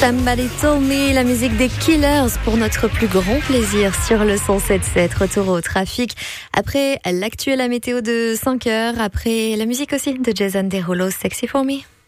Somebody Told Me, la musique des Killers pour notre plus grand plaisir sur le 107.7. Retour au trafic après l'actuelle météo de 5 heures, après la musique aussi de Jason Derulo, Sexy For Me.